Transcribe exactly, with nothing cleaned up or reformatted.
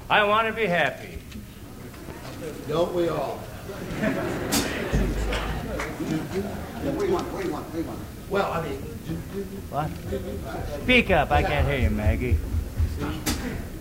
I want to be happy. Don't we all? Yeah, what do you want? What do you want? What do you want? Well, I mean... What? Speak up. I can't hear you, Maggie.